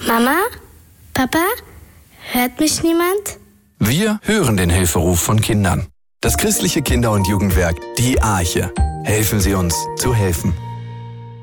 Mama? Papa? Hört mich niemand? Wir hören den Hilferuf von Kindern. Das christliche Kinder- und Jugendwerk, die Arche. Helfen Sie uns zu helfen.